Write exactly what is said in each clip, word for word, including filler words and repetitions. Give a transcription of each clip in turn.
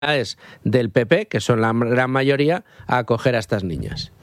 del P P, que son la gran mayoría, a acoger a estas niñas.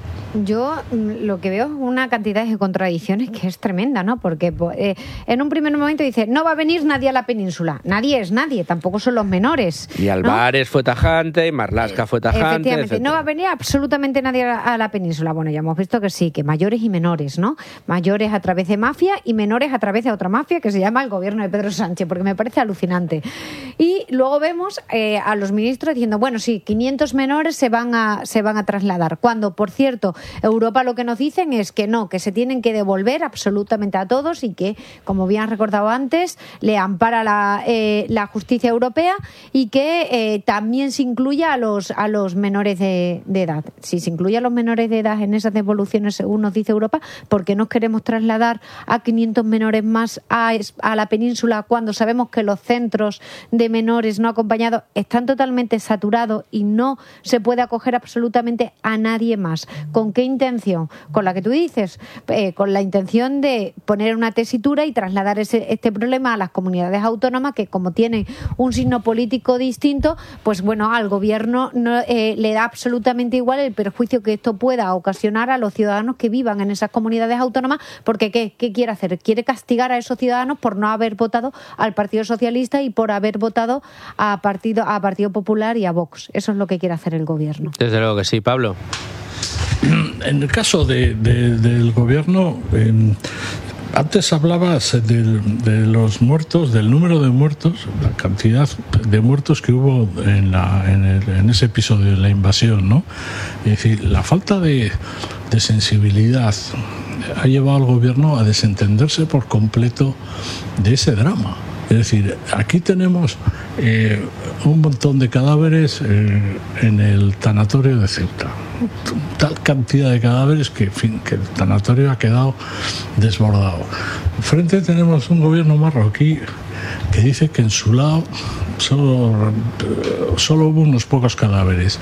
Yo lo que veo es una cantidad de contradicciones que es tremenda, ¿no? Porque eh, en un primer momento dice, no va a venir nadie a la península. Nadie es nadie, tampoco son los menores. Y Álvarez, ¿no?, fue tajante, y Marlaska fue tajante. Efectivamente, etcétera. No va a venir absolutamente nadie a la península. Bueno, ya hemos visto que sí, que mayores y menores, ¿no? Mayores a través de mafia y menores a través de otra mafia que se llama el gobierno de Pedro Sánchez, porque me parece alucinante. Y luego vemos eh, a los ministros diciendo, bueno, sí, quinientos menores se van a, se van a trasladar. Cuando, por cierto, Europa lo que nos dicen es que no, que se tienen que devolver absolutamente a todos y que, como bien has recordado antes, le ampara la, eh, la justicia europea y que eh, también se incluya a los, a los menores de, de edad. Si se incluye a los menores de edad en esas devoluciones, según nos dice Europa, ¿por qué nos queremos trasladar a quinientos menores más a, a la península cuando sabemos que los centros de menores no acompañados están totalmente saturados y no se puede acoger absolutamente a nadie más? ¿Con qué intención? Con la que tú dices, eh, con la intención de poner una tesitura y trasladar ese, este problema a las comunidades autónomas que, como tienen un signo político distinto, pues bueno, al gobierno no, eh, le da absolutamente igual el perjuicio que esto pueda ocasionar a los ciudadanos que vivan en esas comunidades autónomas, porque ¿qué, qué quiere hacer? Quiere castigar a esos ciudadanos por no haber votado al Partido Socialista y por haber votado a Partido, a Partido Popular y a Vox. Eso es lo que quiere hacer el gobierno. Desde luego que sí, Pablo. En el caso de, de, del gobierno, eh, antes hablabas de, de los muertos, del número de muertos, la cantidad de muertos que hubo en, la, en, el, en ese episodio de la invasión, ¿no? Es decir, la falta de, de sensibilidad ha llevado al gobierno a desentenderse por completo de ese drama. Es decir, aquí tenemos eh, un montón de cadáveres eh, en el tanatorio de Ceuta. Tal cantidad de cadáveres que, en fin, que el tanatorio ha quedado desbordado. Enfrente tenemos un gobierno marroquí que dice que en su lado solo, solo hubo unos pocos cadáveres.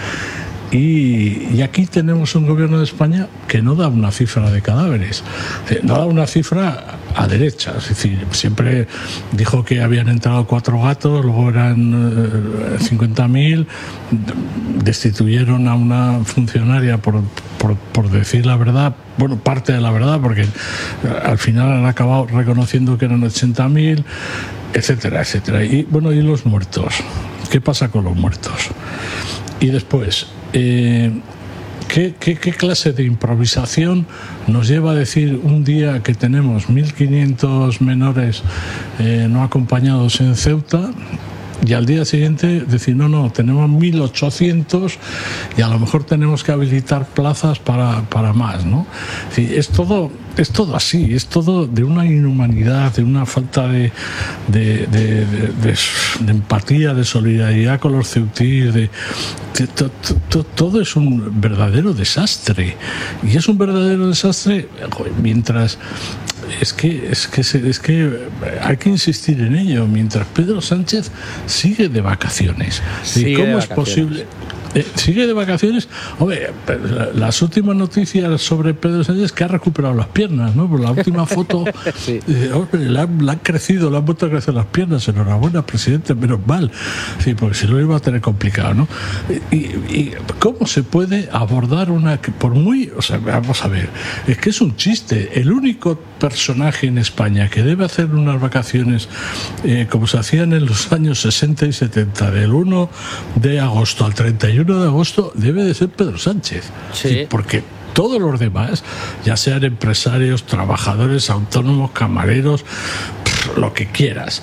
Y, y aquí tenemos un gobierno de España que no da una cifra de cadáveres, no da una cifra a derecha, es decir, siempre dijo que habían entrado cuatro gatos, luego eran eh, cincuenta mil, destituyeron a una funcionaria por, por, por decir la verdad, bueno, parte de la verdad, porque al final han acabado reconociendo que eran ochenta mil, etcétera, etcétera. Y bueno, ¿y los muertos? ¿Qué pasa con los muertos? Y después, eh, ¿qué, qué, ¿qué clase de improvisación nos lleva a decir un día que tenemos mil quinientos menores eh, no acompañados en Ceuta y al día siguiente decir, no, no, tenemos mil ochocientos y a lo mejor tenemos que habilitar plazas para, para más, ¿no? Sí, es todo, es todo así, es todo de una inhumanidad, de una falta de, de, de, de, de, de empatía, de solidaridad con los ceutíes, de, de, to, to, todo es un verdadero desastre. Y es un verdadero desastre mientras... Es que, es, que, es que hay que insistir en ello. Mientras Pedro Sánchez sigue de vacaciones. Sigue ¿Y cómo de es vacaciones. posible? Eh, sigue de vacaciones. Hombre, las últimas noticias sobre Pedro Sánchez es que ha recuperado las piernas, ¿no? Por la última foto, sí. eh, hombre, le, han, le han crecido, le han vuelto a crecer las piernas. Enhorabuena, presidente, menos mal. Sí, porque si no lo iba a tener complicado, ¿no? Y, y cómo se puede abordar una, por muy, o sea, vamos a ver, es que es un chiste. El único personaje en España que debe hacer unas vacaciones eh, como se hacían en los años sesenta y setenta, del uno de agosto al treinta y uno de agosto, debe de ser Pedro Sánchez. Sí. Porque todos los demás, ya sean empresarios, trabajadores, autónomos, camareros, pff, lo que quieras,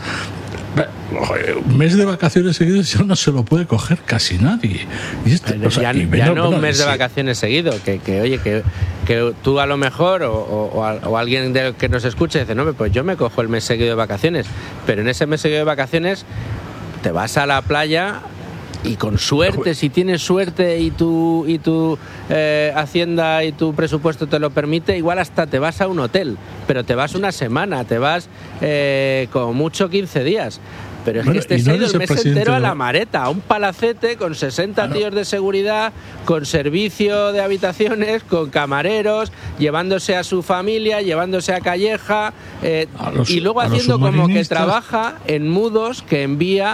un mes de vacaciones seguidos ya no se lo puede coger casi nadie. Y este, ya, o sea, ya, y ya menos, no bueno, un mes sí. de vacaciones seguido, que, que oye, que, que tú a lo mejor o, o, o alguien del que nos escuche dice, no, pues yo me cojo el mes seguido de vacaciones, pero en ese mes seguido de vacaciones te vas a la playa y con suerte, si tienes suerte y tu, y tu eh, hacienda y tu presupuesto te lo permite, igual hasta te vas a un hotel, pero te vas una semana, te vas eh, como mucho quince días. Pero es bueno, que este se ha ido el mes entero a la Mareta, a un palacete con sesenta ah, no. tíos de seguridad, con servicio de habitaciones, con camareros, llevándose a su familia, llevándose a Calleja, eh, a los, y luego haciendo como que trabaja en mudos que envía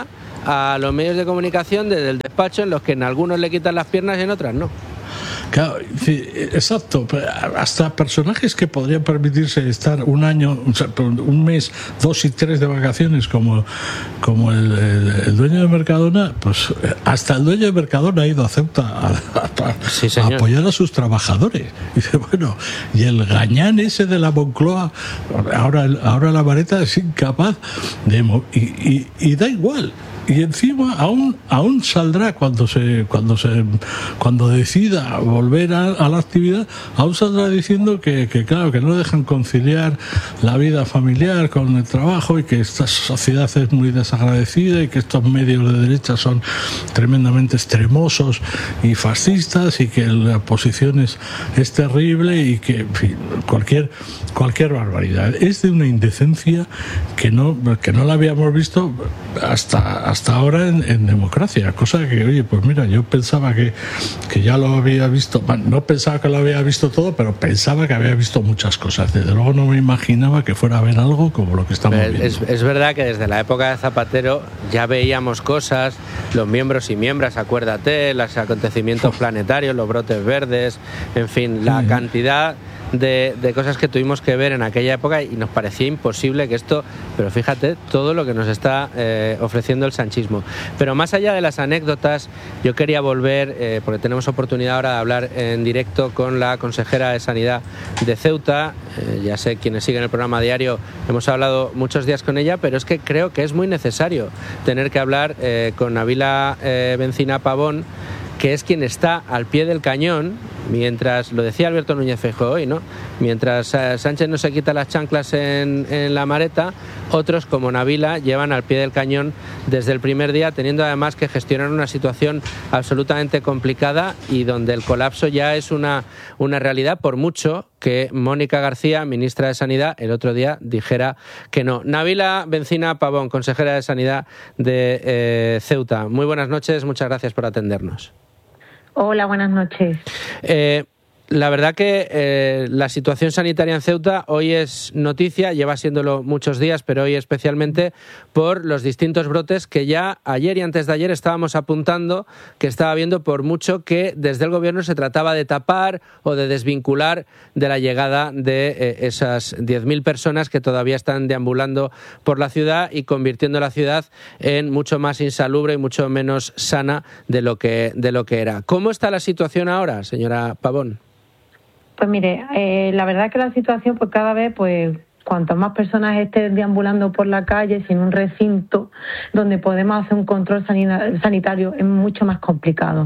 a los medios de comunicación desde el despacho, en los que en algunos le quitan las piernas y en otras no. Claro, sí, exacto. Hasta personajes que podrían permitirse estar un año, o sea, un mes, dos y tres de vacaciones, como, como el, el, el dueño de Mercadona, pues hasta el dueño de Mercadona ha ido a Ceuta a, a, sí, a apoyar a sus trabajadores. Y dice, bueno, y el gañán ese de la Moncloa, ahora, ahora la vareta es incapaz de... Y, y, y da igual. Y encima aún aún saldrá cuando se cuando se cuando decida volver a, a la actividad, aún saldrá diciendo que, que claro que no dejan conciliar la vida familiar con el trabajo y que esta sociedad es muy desagradecida y que estos medios de derecha son tremendamente extremosos y fascistas y que la oposición es, es terrible y que en fin, cualquier cualquier barbaridad. Es de una indecencia que no que no la habíamos visto hasta hasta ahora en, en democracia, cosa que, oye, pues mira, yo pensaba que, que ya lo había visto, bueno, no pensaba que lo había visto todo, pero pensaba que había visto muchas cosas. Desde luego no me imaginaba que fuera a ver algo como lo que estamos es, viendo. Es, es verdad que desde la época de Zapatero ya veíamos cosas, los miembros y miembros, acuérdate, los acontecimientos planetarios, los brotes verdes, en fin, la sí. cantidad De, de cosas que tuvimos que ver en aquella época y nos parecía imposible que esto, pero fíjate todo lo que nos está eh, ofreciendo el sanchismo. Pero más allá de las anécdotas, yo quería volver, eh, porque tenemos oportunidad ahora de hablar en directo con la consejera de Sanidad de Ceuta. Eh, ya sé, quienes siguen el programa diario, hemos hablado muchos días con ella, pero es que creo que es muy necesario tener que hablar eh, con Nabila eh, Bencina Pavón, que es quien está al pie del cañón, mientras, lo decía Alberto Núñez Feijóo hoy, ¿no? Mientras eh, Sánchez no se quita las chanclas en, en la Mareta, otros como Nabila llevan al pie del cañón desde el primer día, teniendo además que gestionar una situación absolutamente complicada y donde el colapso ya es una, una realidad, por mucho que Mónica García, ministra de Sanidad, el otro día dijera que no. Nabila Bencina Pavón, consejera de Sanidad de eh, Ceuta. Muy buenas noches, muchas gracias por atendernos. Hola, buenas noches. Eh, la verdad que eh, la situación sanitaria en Ceuta hoy es noticia, lleva siéndolo muchos días, pero hoy especialmente por los distintos brotes que ya ayer y antes de ayer estábamos apuntando que estaba habiendo, por mucho que desde el gobierno se trataba de tapar o de desvincular de la llegada de eh, esas diez mil personas que todavía están deambulando por la ciudad y convirtiendo la ciudad en mucho más insalubre y mucho menos sana de lo que, de lo que era. ¿Cómo está la situación ahora, señora Pavón? Pues mire, eh, la verdad que la situación, pues cada vez, pues cuanto más personas estén deambulando por la calle sin un recinto donde podemos hacer un control sanitario, es mucho más complicado.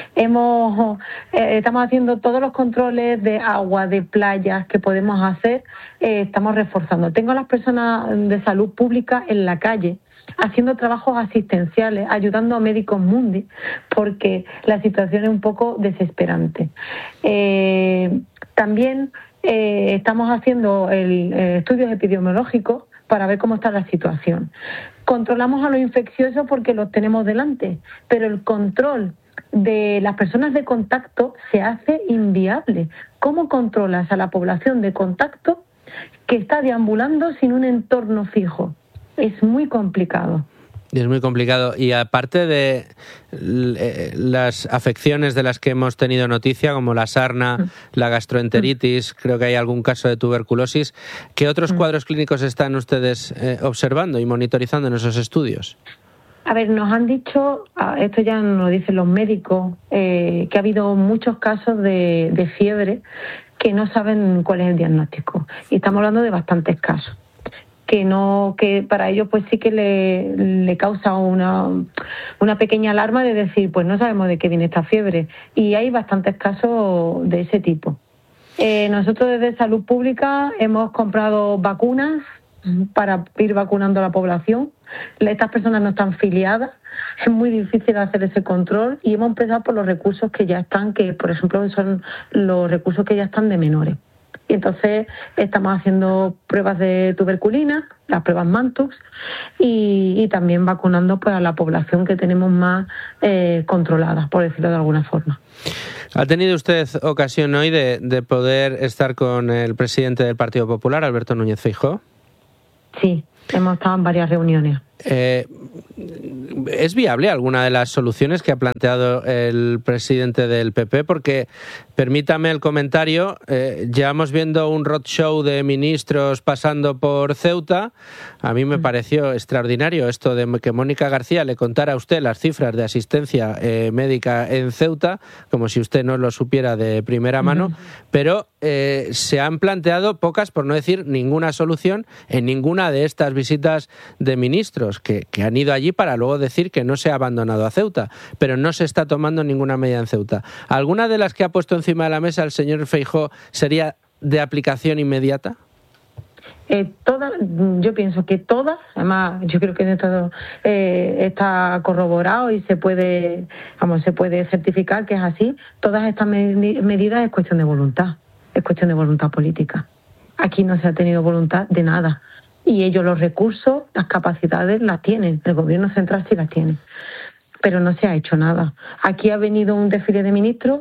Hemos, eh, estamos haciendo todos los controles de agua, de playas que podemos hacer, eh, estamos reforzando. Tengo a las personas de salud pública en la calle haciendo trabajos asistenciales, ayudando a Médicos Mundi, porque la situación es un poco desesperante. Eh, también eh, estamos haciendo el, eh, estudios epidemiológicos para ver cómo está la situación. Controlamos a los infecciosos porque los tenemos delante, pero el control de las personas de contacto se hace inviable. ¿Cómo controlas a la población de contacto que está deambulando sin un entorno fijo? Es muy complicado. Es muy complicado. Y aparte de las afecciones de las que hemos tenido noticia, como la sarna, la gastroenteritis, creo que hay algún caso de tuberculosis, ¿qué otros cuadros clínicos están ustedes eh, observando y monitorizando en esos estudios? A ver, nos han dicho, esto ya nos lo dicen los médicos, eh, que ha habido muchos casos de, de fiebre que no saben cuál es el diagnóstico. Y estamos hablando de bastantes casos. que no que para ellos pues sí que le, le causa una, una pequeña alarma de decir, pues no sabemos de qué viene esta fiebre. Y hay bastantes casos de ese tipo. Eh, nosotros desde Salud Pública hemos comprado vacunas para ir vacunando a la población. Estas personas no están filiadas, es muy difícil hacer ese control y hemos empezado por los recursos que ya están, que por ejemplo son los recursos que ya están de menores. Y entonces estamos haciendo pruebas de tuberculina, las pruebas Mantux, y, y también vacunando pues, a la población que tenemos más eh, controlada, por decirlo de alguna forma. ¿Ha tenido usted ocasión hoy de, de poder estar con el presidente del Partido Popular, Alberto Núñez Feijóo? Sí, Hemos estado en varias reuniones. Eh, ¿Es viable alguna de las soluciones que ha planteado el presidente del P P? Porque, permítame el comentario, eh, llevamos viendo un roadshow de ministros pasando por Ceuta. A mí me pareció extraordinario esto de que Mónica García le contara a usted las cifras de asistencia eh, médica en Ceuta, como si usted no lo supiera de primera mano, uh-huh. pero eh, se han planteado pocas, por no decir ninguna solución, en ninguna de estas visitas de ministros que, que han ido allí para luego decir que no se ha abandonado a Ceuta, pero no se está tomando ninguna medida en Ceuta. ¿Alguna de las que ha puesto encima de la mesa el señor Feijóo sería de aplicación inmediata? Eh, todas, yo pienso que todas, además yo creo que esto eh, está corroborado y se puede, vamos, se puede certificar que es así. Todas estas med- medidas es cuestión de voluntad, es cuestión de voluntad política. Aquí no se ha tenido voluntad de nada. Y ellos los recursos, las capacidades las tienen, el gobierno central sí las tiene, pero no se ha hecho nada. Aquí ha venido un desfile de ministros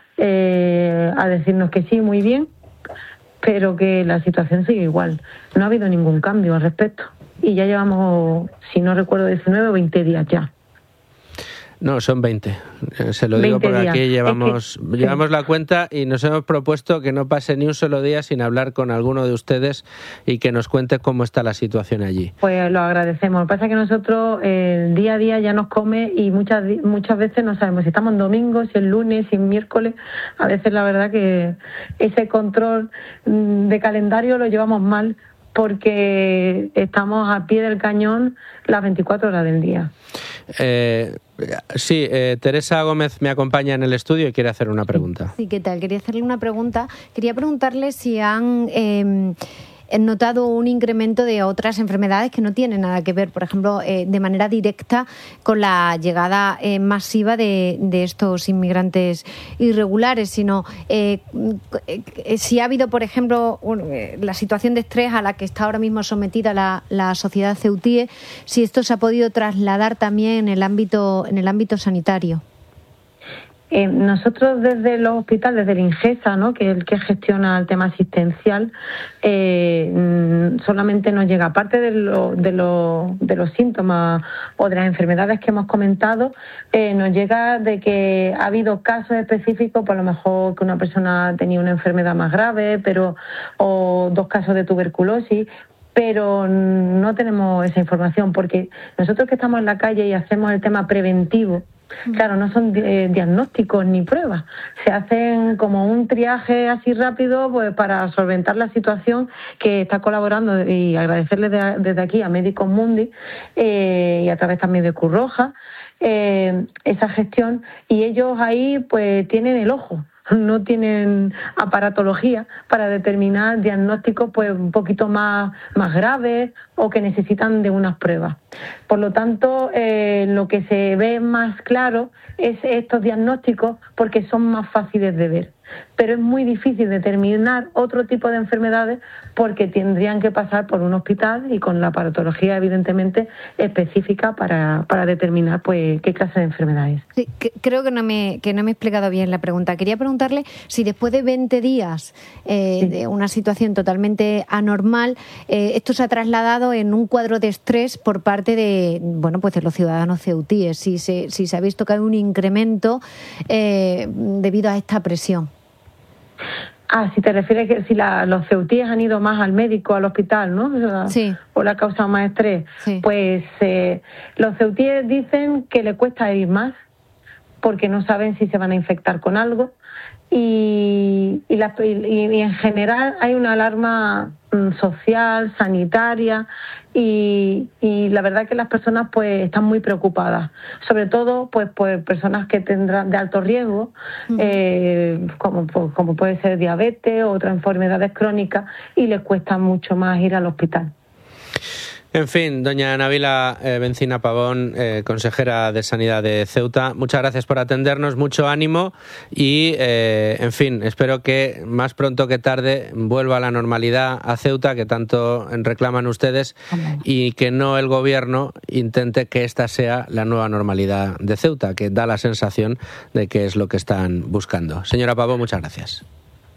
eh, a decirnos que sí, muy bien, pero que la situación sigue igual. No ha habido ningún cambio al respecto. Y ya llevamos, si no recuerdo, diecinueve o veinte días ya. No, son veinte. Se lo digo porque aquí llevamos, es que, llevamos sí. la cuenta y nos hemos propuesto que no pase ni un solo día sin hablar con alguno de ustedes y que nos cuente cómo está la situación allí. Pues lo agradecemos. Lo que pasa es que nosotros el día a día ya nos come y muchas muchas veces no sabemos si estamos en domingo, si es lunes, si es miércoles. A veces la verdad que ese control de calendario lo llevamos mal porque estamos a pie del cañón las veinticuatro horas del día. Eh, sí, eh, Teresa Gómez me acompaña en el estudio y quiere hacer una pregunta. Sí, ¿qué tal? Quería hacerle una pregunta. Quería preguntarle si han eh, notado un incremento de otras enfermedades que no tienen nada que ver, por ejemplo, eh, de manera directa con la llegada eh, masiva de, de estos inmigrantes irregulares, sino eh, eh, si ha habido, por ejemplo, un, eh, la situación de estrés a la que está ahora mismo sometida la, la sociedad ceutíe, si esto se ha podido trasladar también en el ámbito, en el ámbito sanitario. Eh, nosotros desde los hospitales, desde el INGESA, ¿no?, que es el que gestiona el tema asistencial, eh, solamente nos llega, aparte de, lo, de, lo, de los síntomas o de las enfermedades que hemos comentado, eh, nos llega de que ha habido casos específicos, por lo mejor que una persona tenía una enfermedad más grave, pero o dos casos de tuberculosis, pero no tenemos esa información porque nosotros que estamos en la calle y hacemos el tema preventivo, claro, no son eh, diagnósticos ni pruebas. Se hacen como un triaje así rápido pues para solventar la situación que está colaborando y agradecerle de, desde aquí a Médicos Mundi eh, y a través también de Cruz Roja eh, esa gestión y ellos ahí pues tienen el ojo. No tienen aparatología para determinar diagnósticos pues un poquito más, más graves o que necesitan de unas pruebas. Por lo tanto, eh, lo que se ve más claro es estos diagnósticos porque son más fáciles de ver. Pero es muy difícil determinar otro tipo de enfermedades porque tendrían que pasar por un hospital y con la aparatología evidentemente específica para, para determinar pues qué clase de enfermedad es. Sí, que, creo que no, me, que no me he explicado bien la pregunta. Quería preguntarle si después de veinte días eh, sí. de una situación totalmente anormal, eh, esto se ha trasladado en un cuadro de estrés por parte de, bueno, pues de los ciudadanos ceutíes, si se, si se ha visto que hay un incremento eh, debido a esta presión. Ah, si te refieres que si la, los ceutíes han ido más al médico, al hospital, ¿no? Sí. O le ha causado más estrés. Sí. Pues eh, los ceutíes dicen que le cuesta ir más porque no saben si se van a infectar con algo y, y, la, y, y en general hay una alarma mm, social, sanitaria y, y la verdad que las personas pues están muy preocupadas, sobre todo pues pues personas que tendrán de alto riesgo, uh-huh. eh, como, como puede ser diabetes o otras enfermedades crónicas y les cuesta mucho más ir al hospital. En fin, doña Nabila eh, Bencina Pavón, eh, consejera de Sanidad de Ceuta, muchas gracias por atendernos, mucho ánimo y, eh, en fin, espero que más pronto que tarde vuelva a la normalidad a Ceuta, que tanto reclaman ustedes, Amén. Y que no el gobierno intente que esta sea la nueva normalidad de Ceuta, que da la sensación de que es lo que están buscando. Señora Pavón, muchas gracias.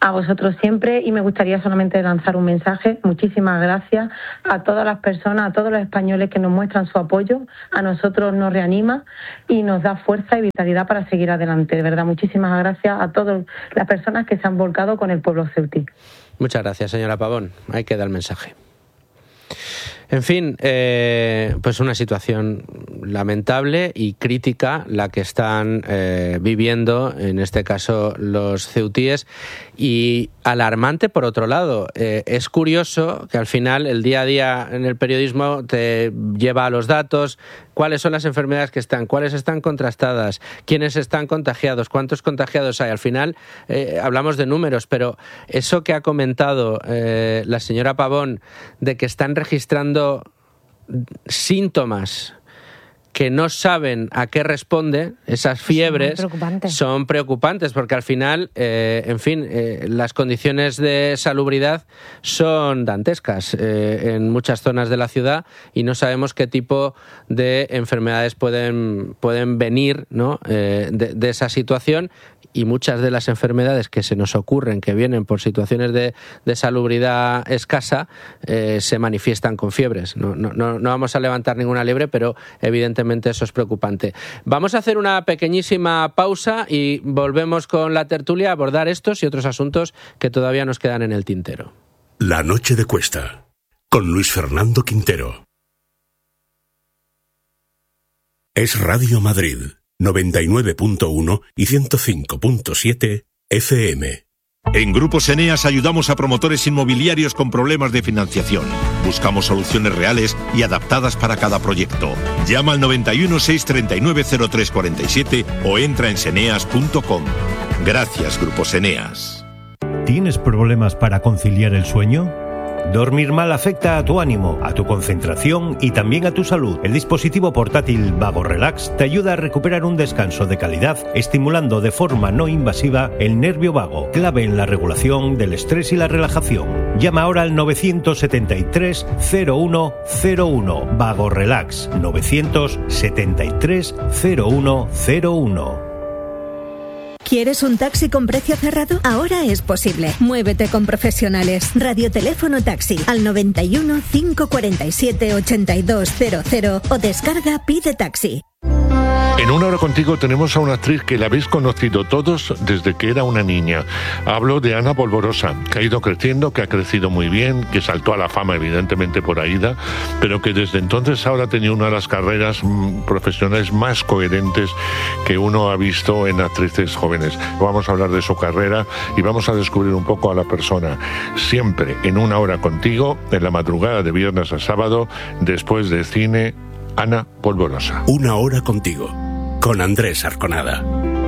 A vosotros siempre, y me gustaría solamente lanzar un mensaje. Muchísimas gracias a todas las personas, a todos los españoles que nos muestran su apoyo. A nosotros nos reanima y nos da fuerza y vitalidad para seguir adelante. De verdad, muchísimas gracias a todas las personas que se han volcado con el pueblo ceutí. Muchas gracias, señora Pavón. Ahí queda el mensaje. En fin, eh, pues una situación lamentable y crítica la que están eh, viviendo, en este caso, los ceutíes, y alarmante por otro lado. Eh, es curioso que al final el día a día en el periodismo te lleva a los datos, cuáles son las enfermedades que están, cuáles están contrastadas, quiénes están contagiados, cuántos contagiados hay. Al final eh, hablamos de números, pero eso que ha comentado eh, la señora Pavón, de que están registrando síntomas que no saben a qué responde, esas fiebres, son preocupantes, son preocupantes porque al final, eh, en fin, eh, las condiciones de salubridad son dantescas eh, en muchas zonas de la ciudad y no sabemos qué tipo de enfermedades pueden, pueden venir, ¿no? eh, de, de esa situación. Y muchas de las enfermedades que se nos ocurren, que vienen por situaciones de, de salubridad escasa, eh, se manifiestan con fiebres. No, no, no, no vamos a levantar ninguna liebre, pero evidentemente eso es preocupante. Vamos a hacer una pequeñísima pausa y volvemos con la tertulia a abordar estos y otros asuntos que todavía nos quedan en el tintero. La noche de Cuesta, con Luis Fernando Quintero. Es Radio Madrid. noventa y nueve punto uno y ciento cinco punto siete F M. En Grupos Eneas ayudamos a promotores inmobiliarios con problemas de financiación. Buscamos soluciones reales y adaptadas para cada proyecto. Llama al noventa y uno, seiscientos treinta y nueve, cero tres cuarenta y siete o entra en seneas punto com. Gracias, Grupos Eneas. ¿Tienes problemas para conciliar el sueño? Dormir mal afecta a tu ánimo, a tu concentración y también a tu salud. El dispositivo portátil Vago Relax te ayuda a recuperar un descanso de calidad, estimulando de forma no invasiva el nervio vago, clave en la regulación del estrés y la relajación. Llama ahora al nueve siete tres, cero uno cero uno. Vago Relax, nueve siete tres, cero uno cero uno. ¿Quieres un taxi con precio cerrado? Ahora es posible. Muévete con profesionales. Radioteléfono Taxi al noventa y uno, cinco cuarenta y siete, ochenta y dos cero cero o descarga Pide Taxi. En Una Hora Contigo tenemos a una actriz que la habéis conocido todos desde que era una niña. Hablo de Ana Polvorosa, que ha ido creciendo, que ha crecido muy bien, que saltó a la fama evidentemente por Aída, pero que desde entonces ahora ha tenido una de las carreras mmm, profesionales más coherentes que uno ha visto en actrices jóvenes. Vamos a hablar de su carrera y vamos a descubrir un poco a la persona. Siempre en Una Hora Contigo, en la madrugada de viernes a sábado, después de cine, Ana Polvorosa. Una Hora Contigo, con Andrés Arconada.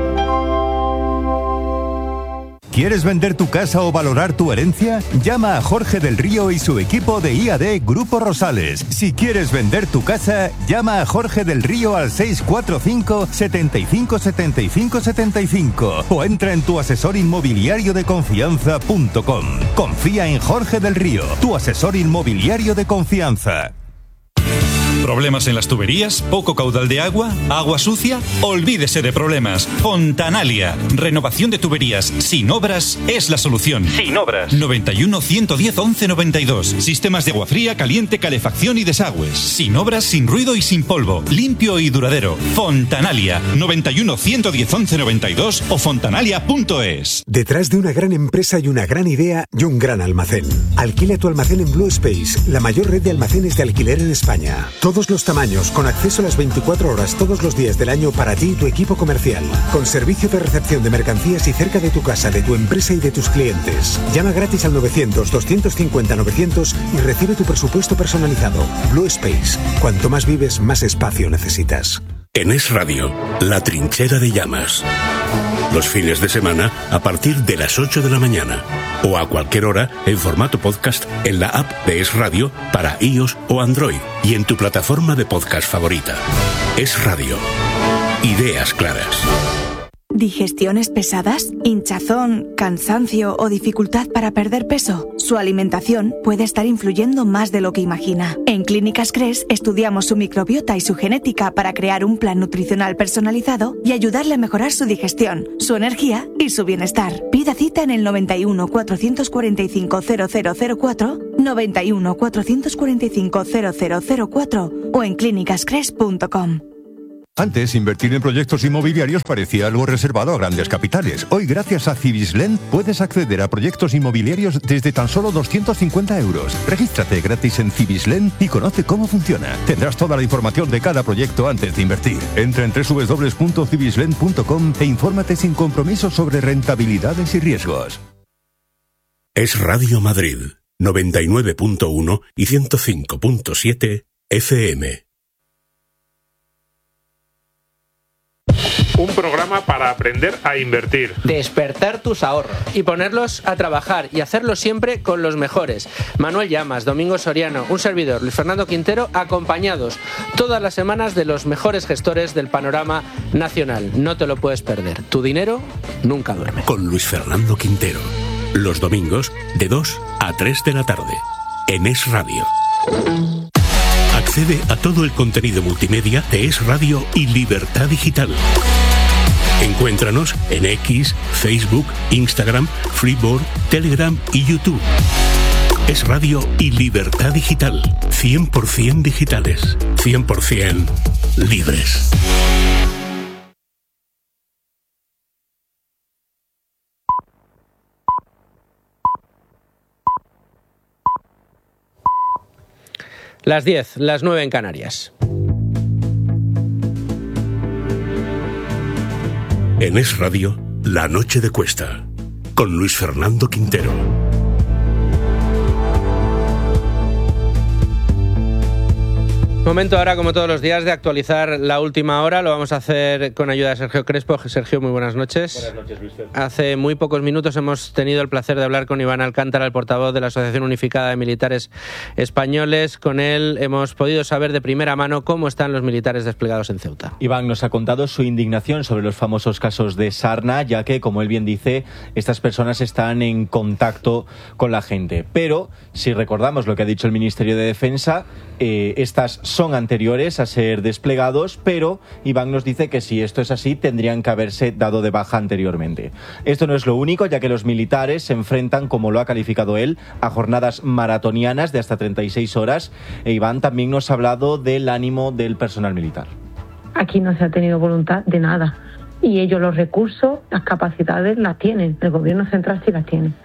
¿Quieres vender tu casa o valorar tu herencia? Llama a Jorge del Río y su equipo de I A D Grupo Rosales. Si quieres vender tu casa, llama a Jorge del Río al seis cuatro cinco, setenta y cinco, setenta y cinco, setenta y cinco o entra en tu asesor inmobiliario de confianza punto com. Confía en Jorge del Río, tu asesor inmobiliario de confianza. ¿Problemas en las tuberías? ¿Poco caudal de agua? ¿Agua sucia? Olvídese de problemas. Fontanalia. Renovación de tuberías sin obras es la solución. Sin obras. noventa y uno, ciento diez, once noventa y dos. Sistemas de agua fría, caliente, calefacción y desagües. Sin obras, sin ruido y sin polvo. Limpio y duradero. Fontanalia. noventa y uno, ciento diez, once noventa y dos o fontanalia punto es. Detrás de una gran empresa hay una gran idea y un gran almacén. Alquila tu almacén en Blue Space, la mayor red de almacenes de alquiler en España. Todos los tamaños, con acceso a las veinticuatro horas todos los días del año para ti y tu equipo comercial. Con servicio de recepción de mercancías y cerca de tu casa, de tu empresa y de tus clientes. Llama gratis al novecientos, doscientos cincuenta, novecientos y recibe tu presupuesto personalizado. Blue Space. Cuanto más vives, más espacio necesitas. En Es Radio, La Trinchera de Llamas. Los fines de semana a partir de las ocho de la mañana. O a cualquier hora en formato podcast en la app de Es Radio para iOS o Android y en tu plataforma de podcast favorita. Es Radio. Ideas claras. ¿Digestiones pesadas? ¿Hinchazón, cansancio o dificultad para perder peso? Su alimentación puede estar influyendo más de lo que imagina. En Clínicas Cres estudiamos su microbiota y su genética para crear un plan nutricional personalizado y ayudarle a mejorar su digestión, su energía y su bienestar. Pide Pida cita en el noventa y uno, cuatrocientos cuarenta y cinco, cero cero cero cuatro, noventa y uno, cuatrocientos cuarenta y cinco, cero cero cero cuatro o en clínicas cres punto com. Antes, invertir en proyectos inmobiliarios parecía algo reservado a grandes capitales. Hoy, gracias a Cibislen, puedes acceder a proyectos inmobiliarios desde tan solo doscientos cincuenta euros. Regístrate gratis en Cibislen y conoce cómo funciona. Tendrás toda la información de cada proyecto antes de invertir. Entra en doble u doble u doble u punto cibislen punto com e infórmate sin compromiso sobre rentabilidades y riesgos. Es Radio Madrid, noventa y nueve punto uno y ciento cinco punto siete F M. Un programa para aprender a invertir. Despertar tus ahorros y ponerlos a trabajar y hacerlo siempre con los mejores. Manuel Llamas, Domingo Soriano, un servidor, Luis Fernando Quintero, acompañados todas las semanas de los mejores gestores del panorama nacional. No te lo puedes perder. Tu dinero nunca duerme. Con Luis Fernando Quintero. Los domingos de dos a tres de la tarde. En Es Radio. Accede a todo el contenido multimedia de Es Radio y Libertad Digital. Encuéntranos en X, Facebook, Instagram, Freeboard, Telegram y YouTube. Es Radio y Libertad Digital. cien por ciento digitales. cien por ciento libres. Las diez, las nueve en Canarias. En Es Radio, La Noche de Cuesta, con Luis Fernando Quintero. Momento ahora, como todos los días, de actualizar la última hora. Lo vamos a hacer con ayuda de Sergio Crespo. Sergio, muy buenas noches. Buenas noches, Luis. Hace muy pocos minutos hemos tenido el placer de hablar con Iván Alcántara, el portavoz de la Asociación Unificada de Militares Españoles. Con él hemos podido saber de primera mano cómo están los militares desplegados en Ceuta. Iván nos ha contado su indignación sobre los famosos casos de Sarna, ya que, como él bien dice, estas personas están en contacto con la gente. Pero, si recordamos lo que ha dicho el Ministerio de Defensa, eh, estas son anteriores a ser desplegados, pero Iván nos dice que si esto es así, tendrían que haberse dado de baja anteriormente. Esto no es lo único, ya que los militares se enfrentan, como lo ha calificado él, a jornadas maratonianas de hasta treinta y seis horas. E Iván también nos ha hablado del ánimo del personal militar. Aquí no se ha tenido voluntad de nada. Y ellos los recursos, las capacidades las tienen. El gobierno central sí las tiene.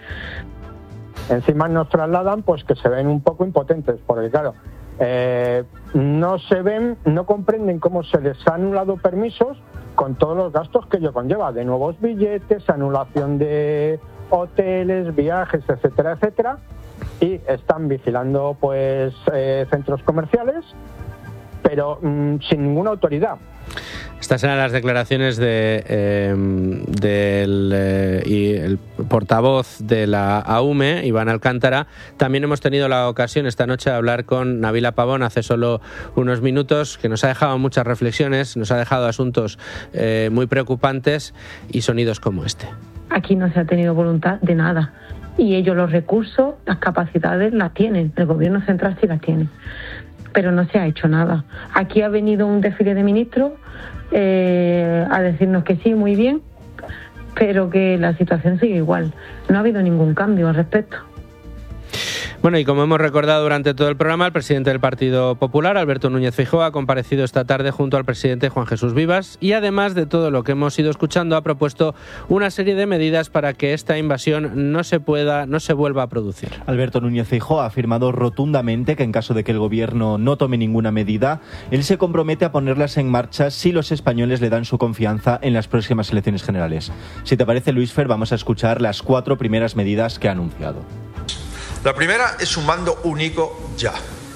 Encima nos trasladan pues que se ven un poco impotentes, porque claro, Eh, no se ven, no comprenden cómo se les ha anulado permisos con todos los gastos que ello conlleva, de nuevos billetes, anulación de hoteles, viajes, etcétera, etcétera, y están vigilando pues eh, centros comerciales, pero mmm, sin ninguna autoridad. Estas eran las declaraciones de, eh, del eh, y el portavoz de la A U M E, Iván Alcántara. También hemos tenido la ocasión esta noche de hablar con Nabila Pavón hace solo unos minutos, que nos ha dejado muchas reflexiones, nos ha dejado asuntos eh, muy preocupantes y sonidos como este. Aquí no se ha tenido voluntad de nada. Y ellos los recursos, las capacidades las tienen. El gobierno central sí las tiene. Pero no se ha hecho nada. Aquí ha venido un desfile de ministros eh, a decirnos que sí, muy bien, pero que la situación sigue igual. No ha habido ningún cambio al respecto. Bueno, y como hemos recordado durante todo el programa, el presidente del Partido Popular, Alberto Núñez Feijóo, ha comparecido esta tarde junto al presidente Juan Jesús Vivas y, además de todo lo que hemos ido escuchando, ha propuesto una serie de medidas para que esta invasión no se pueda, no se vuelva a producir. Alberto Núñez Feijóo ha afirmado rotundamente que en caso de que el gobierno no tome ninguna medida, él se compromete a ponerlas en marcha si los españoles le dan su confianza en las próximas elecciones generales. Si te parece, Luisfer, vamos a escuchar las cuatro primeras medidas que ha anunciado. La primera es un mando único ya.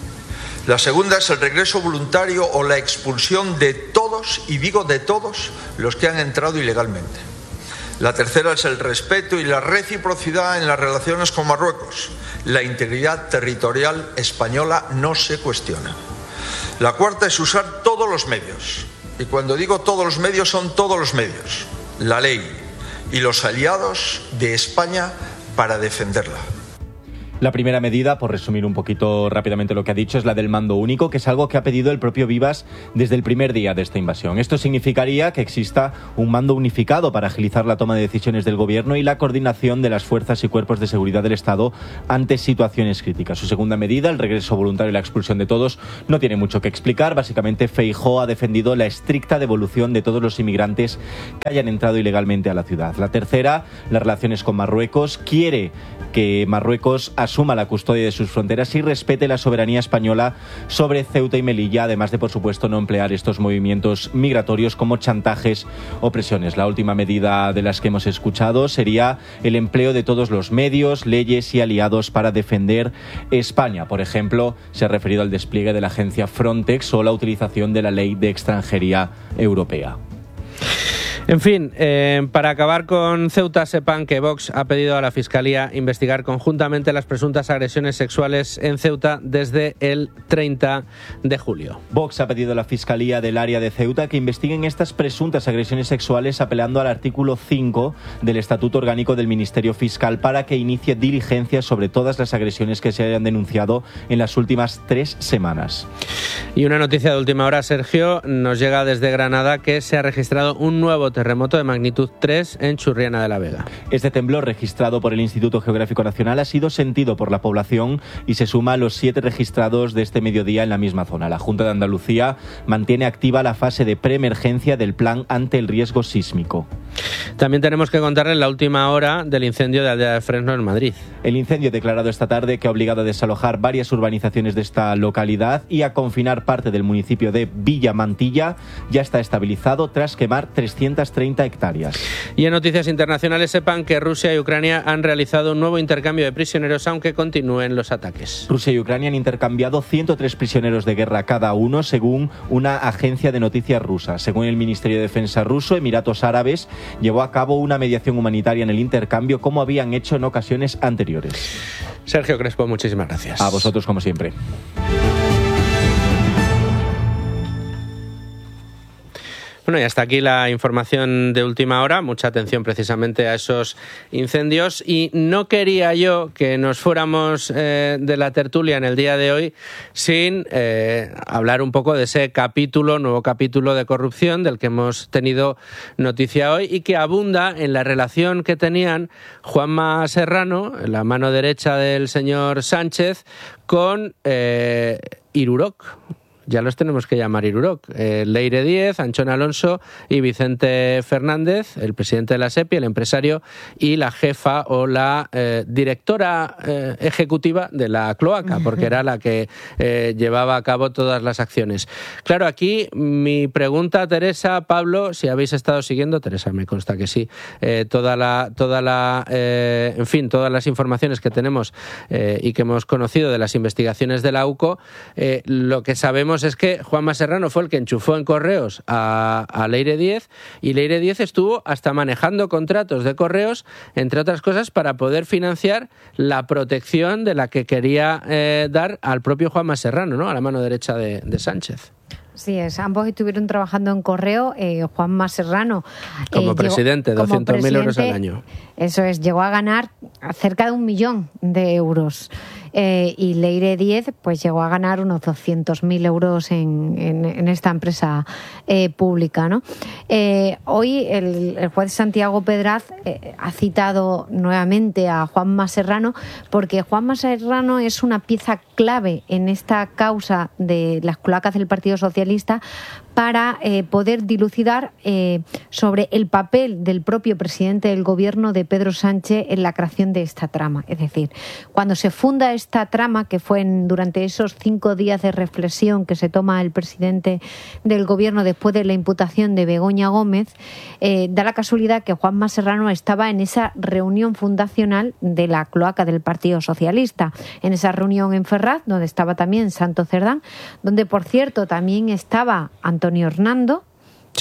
La segunda es el regreso voluntario o la expulsión de todos, y digo de todos, los que han entrado ilegalmente. La tercera es el respeto y la reciprocidad en las relaciones con Marruecos. La integridad territorial española no se cuestiona. La cuarta es usar todos los medios. Y cuando digo todos los medios, son todos los medios. La ley y los aliados de España para defenderla. La primera medida, por resumir un poquito rápidamente lo que ha dicho, es la del mando único, que es algo que ha pedido el propio Vivas desde el primer día de esta invasión. Esto significaría que exista un mando unificado para agilizar la toma de decisiones del gobierno y la coordinación de las fuerzas y cuerpos de seguridad del Estado ante situaciones críticas. Su segunda medida, el regreso voluntario y la expulsión de todos, no tiene mucho que explicar. Básicamente, Feijóo ha defendido la estricta devolución de todos los inmigrantes que hayan entrado ilegalmente a la ciudad. La tercera, las relaciones con Marruecos. Quiere que Marruecos asuma la custodia de sus fronteras y respete la soberanía española sobre Ceuta y Melilla, además de, por supuesto, no emplear estos movimientos migratorios como chantajes o presiones. La última medida de las que hemos escuchado sería el empleo de todos los medios, leyes y aliados para defender España. Por ejemplo, se ha referido al despliegue de la agencia Frontex o la utilización de la Ley de Extranjería Europea. En fin, eh, para acabar con Ceuta, sepan que Vox ha pedido a la Fiscalía investigar conjuntamente las presuntas agresiones sexuales en Ceuta desde el treinta de julio. Vox ha pedido a la Fiscalía del área de Ceuta que investiguen estas presuntas agresiones sexuales apelando al artículo cinco del Estatuto Orgánico del Ministerio Fiscal para que inicie diligencias sobre todas las agresiones que se hayan denunciado en las últimas tres semanas. Y una noticia de última hora, Sergio, nos llega desde Granada que se ha registrado un nuevo terremoto de magnitud tres en Churriana de la Vega. Este temblor, registrado por el Instituto Geográfico Nacional, ha sido sentido por la población y se suma a los siete registrados de este mediodía en la misma zona. La Junta de Andalucía mantiene activa la fase de preemergencia del plan ante el riesgo sísmico. También tenemos que contarles la última hora del incendio de Aldea de Fresno en Madrid. El incendio declarado esta tarde, que ha obligado a desalojar varias urbanizaciones de esta localidad y a confinar parte del municipio de Villa Mantilla, ya está estabilizado tras quemar trescientas treinta hectáreas. Y en noticias internacionales, sepan que Rusia y Ucrania han realizado un nuevo intercambio de prisioneros, aunque continúen los ataques. Rusia y Ucrania han intercambiado ciento tres prisioneros de guerra cada uno, según una agencia de noticias rusa. Según el Ministerio de Defensa ruso, Emiratos Árabes llevó a cabo una mediación humanitaria en el intercambio, como habían hecho en ocasiones anteriores. Sergio Crespo, muchísimas gracias. A vosotros, como siempre. Bueno, y hasta aquí la información de última hora. Mucha atención precisamente a esos incendios. Y no quería yo que nos fuéramos eh, de la tertulia en el día de hoy sin eh, hablar un poco de ese capítulo, nuevo capítulo de corrupción del que hemos tenido noticia hoy y que abunda en la relación que tenían Juanma Serrano, la mano derecha del señor Sánchez, con eh, Irurok. Ya los tenemos que llamar Irurok. Eh, Leire Díez, Anchón Alonso y Vicente Fernández, el presidente de la SEPI, el empresario y la jefa o la eh, directora eh, ejecutiva de la cloaca, porque era la que eh, llevaba a cabo todas las acciones. Claro, aquí mi pregunta, Teresa, Pablo, si habéis estado siguiendo, Teresa me consta que sí, eh, toda la, toda la, eh, en fin, todas las informaciones que tenemos eh, y que hemos conocido de las investigaciones de la U C O, eh, lo que sabemos es que Juanma Serrano fue el que enchufó en correos a, a Leire Díez y Leire Díez estuvo hasta manejando contratos de correos, entre otras cosas, para poder financiar la protección de la que quería eh, dar al propio Juanma Serrano, ¿no? A la mano derecha de, de Sánchez. Sí, es, ambos estuvieron trabajando en correo. eh, Juanma Serrano como eh, presidente, llegó, doscientos mil euros al año. Eso es, llegó a ganar cerca de un millón de euros. Eh, y Leire Díez pues llegó a ganar unos doscientos mil euros en, en, en esta empresa eh, pública, ¿no? Eh, hoy el, el juez Santiago Pedraz eh, ha citado nuevamente a Juanma Serrano porque Juanma Serrano es una pieza clave en esta causa de las cloacas del Partido Socialista para eh, poder dilucidar eh, sobre el papel del propio presidente del gobierno de Pedro Sánchez en la creación de esta trama. Es decir, cuando se funda esta trama, que fue en, durante esos cinco días de reflexión que se toma el presidente del gobierno después de la imputación de Begoña Gómez, eh, da la casualidad que Juanma Serrano estaba en esa reunión fundacional de la cloaca del Partido Socialista, en esa reunión en Ferraz, donde estaba también Santo Cerdán, donde, por cierto, también estaba Antonio Hernando. Sí.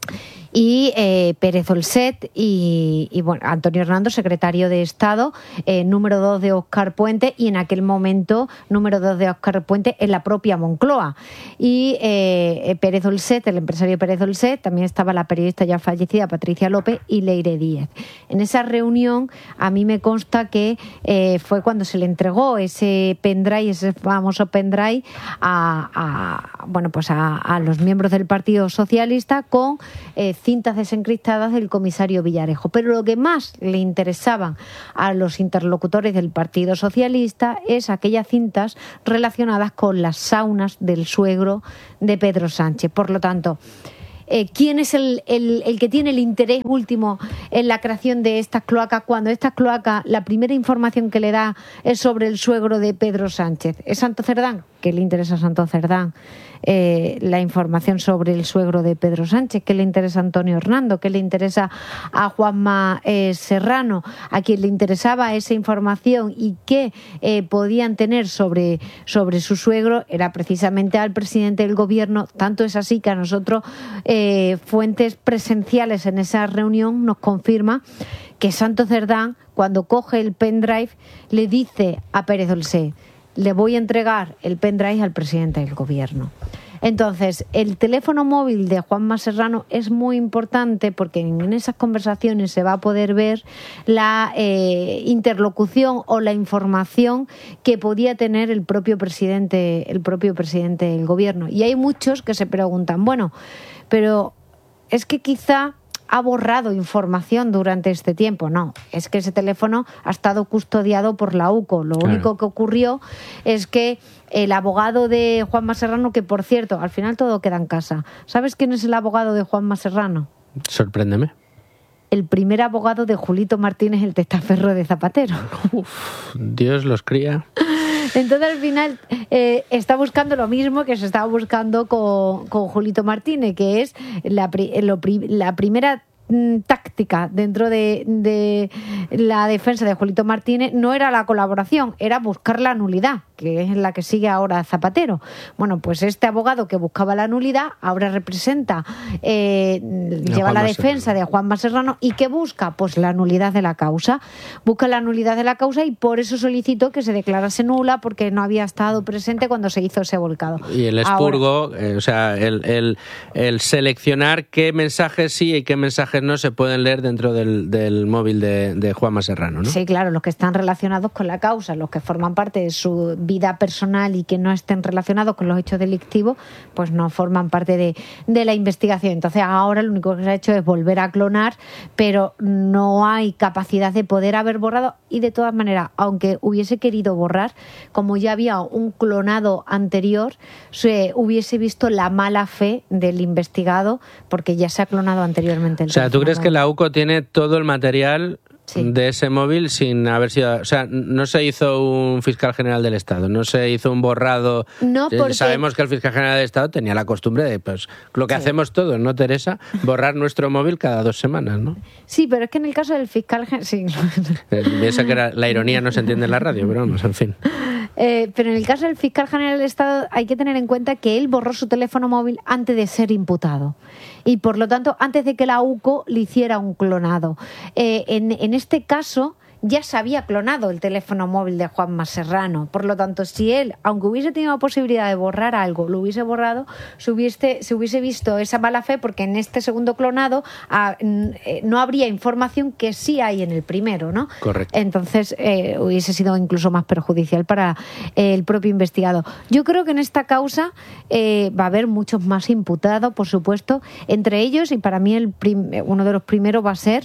y eh, Pérez Olset y, y bueno, Antonio Hernando, secretario de Estado, eh, número dos de Óscar Puente, y en aquel momento número dos de Óscar Puente en la propia Moncloa. Y eh, Pérez Olset, el empresario Pérez Olset, también estaba la periodista ya fallecida Patricia López y Leire Díez. En esa reunión a mí me consta que eh, fue cuando se le entregó ese pendrive, ese famoso pendrive a, a, bueno, pues a, a los miembros del Partido Socialista con eh, cintas desencriptadas del comisario Villarejo. Pero lo que más le interesaban a los interlocutores del Partido Socialista es aquellas cintas relacionadas con las saunas del suegro de Pedro Sánchez. Por lo tanto, eh, ¿quién es el, el, el que tiene el interés último en la creación de estas cloacas cuando estas cloacas, la primera información que le da es sobre el suegro de Pedro Sánchez? ¿Es Santo Cerdán? ¿Qué le interesa a Santo Cerdán eh, la información sobre el suegro de Pedro Sánchez? ¿Qué le interesa a Antonio Hernando? ¿Qué le interesa a Juanma eh, Serrano? A quien le interesaba esa información y qué eh, podían tener sobre, sobre su suegro era precisamente al presidente del gobierno. Tanto es así que a nosotros eh, fuentes presenciales en esa reunión nos confirma que Santo Cerdán, cuando coge el pendrive, le dice a Pérez Olset: le voy a entregar el pendrive al presidente del gobierno. Entonces, el teléfono móvil de Juanma Serrano es muy importante porque en esas conversaciones se va a poder ver la eh, interlocución o la información que podía tener el propio presidente, el propio presidente del gobierno. Y hay muchos que se preguntan, bueno, pero es que quizá ha borrado información durante este tiempo. No, es que ese teléfono ha estado custodiado por la U C O. Lo claro. único que ocurrió es que el abogado de Juanma Serrano, que por cierto, al final todo queda en casa. ¿Sabes quién es el abogado de Juanma Serrano? Sorpréndeme. El primer abogado de Julito Martínez, el testaferro de Zapatero. Uf, Dios los cría. Entonces, al final, eh, está buscando lo mismo que se estaba buscando con, con Julito Martínez, que es la, lo, la primera táctica dentro de, de la defensa de Julito Martínez no era la colaboración, era buscar la nulidad, que es la que sigue ahora Zapatero. Bueno, pues este abogado que buscaba la nulidad ahora representa, eh, lleva Juan la defensa Serrano. de Juanma Serrano. ¿Y qué busca? Pues la nulidad de la causa. Busca la nulidad de la causa y por eso solicitó que se declarase nula porque no había estado presente cuando se hizo ese volcado. Y el expurgo, eh, o sea, el, el, el seleccionar qué mensajes sí y qué mensajes no se pueden leer dentro del, del móvil de, de Juanma Serrano, ¿no? Sí, claro, los que están relacionados con la causa, los que forman parte de su vida personal y que no estén relacionados con los hechos delictivos, pues no forman parte de, de la investigación. Entonces ahora lo único que se ha hecho es volver a clonar, pero no hay capacidad de poder haber borrado y de todas maneras, aunque hubiese querido borrar, como ya había un clonado anterior, se hubiese visto la mala fe del investigado porque ya se ha clonado anteriormente el O sea, ¿tú crees que la U C O tiene todo el material sí. de ese móvil sin haber sido... O sea, no se hizo un fiscal general del Estado, no se hizo un borrado... No, porque... Sabemos que el fiscal general del Estado tenía la costumbre de, pues, lo que sí. hacemos todos, ¿no, Teresa? Borrar nuestro móvil cada dos semanas, ¿no? Sí, pero es que en el caso del fiscal... Sí. Piensa que era, la ironía no se entiende en la radio, pero vamos, en fin. Eh, pero en el caso del fiscal general del Estado hay que tener en cuenta que él borró su teléfono móvil antes de ser imputado y por lo tanto antes de que la U C O le hiciera un clonado. Eh, en, en este caso ya se había clonado el teléfono móvil de Juanma Serrano. Por lo tanto, si él, aunque hubiese tenido la posibilidad de borrar algo, lo hubiese borrado, se hubiese, se hubiese visto esa mala fe, porque en este segundo clonado a, no habría información que sí hay en el primero, ¿no? Correcto. Entonces, eh, hubiese sido incluso más perjudicial para eh, el propio investigado. Yo creo que en esta causa eh, va a haber muchos más imputados, por supuesto. Entre ellos, y para mí el prim- uno de los primeros va a ser